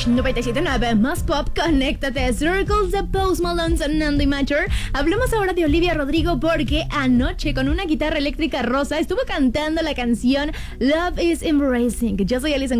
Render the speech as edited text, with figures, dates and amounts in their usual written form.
97.9 más pop, conéctate. Circles de Post Malone sonando y Mature. Hablemos ahora de Olivia Rodrigo porque anoche con una guitarra eléctrica rosa estuvo cantando la canción Love is Embracing. Yo soy Alison